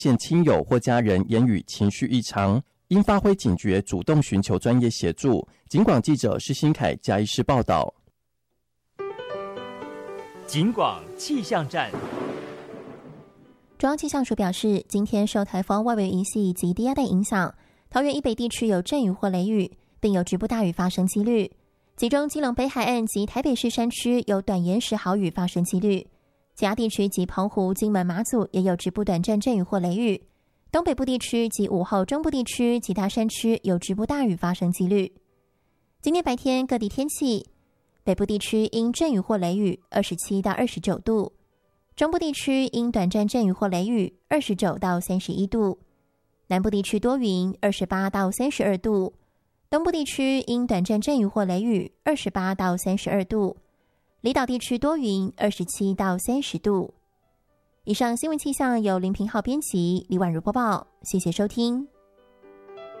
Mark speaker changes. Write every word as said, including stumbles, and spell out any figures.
Speaker 1: 见亲友或家人言语情绪异常，应发挥警觉，主动寻求专业协助。警广记者施新凯嘉义市报道。
Speaker 2: 警广气象站。
Speaker 3: 中央气象署表示，今天受台风外围云系及低压带影响，桃园以北地区有阵雨或雷雨，并有局部大雨发生几率。其中基隆北海岸及台北市山区有短延时豪雨发生几率，其他地区及澎湖、金门、马祖也有局部短暂阵雨或雷雨。东北部地区及午后中部地区其他山区有局部大雨发生几率。今天白天各地天气，北部地区因阵雨或雷雨二十七到二十九度，中部地区因短暂阵雨或雷雨二十九到三十一度，南部地区多云二十八到三十二度，东部地区因短暂阵雨或雷雨二十八到三十二度，离岛地区多云二十七到三十度。以上新闻气象由林平浩编辑，李婉如播报，谢谢收听。